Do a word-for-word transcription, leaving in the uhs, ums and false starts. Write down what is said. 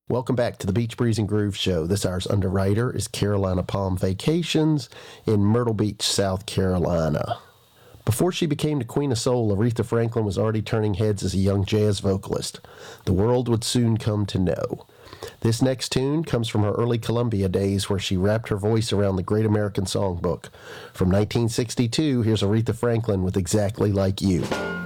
Welcome back to the Beach Breeze and Groove Show. This hour's underwriter is Carolina Palm Vacations in Myrtle Beach, South Carolina. Before she became the Queen of Soul, Aretha Franklin was already turning heads as a young jazz vocalist. The world would soon come to know. This next tune comes from her early Columbia days where she wrapped her voice around the Great American Songbook. From nineteen sixty-two, here's Aretha Franklin with Exactly Like You.